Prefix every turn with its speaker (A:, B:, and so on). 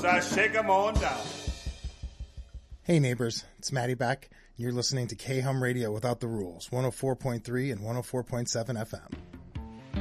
A: rules, I shake 'em on down.
B: Hey neighbors, it's Matty back. You're listening to K-Hum Radio Without the Rules, 104.3 and 104.7 FM.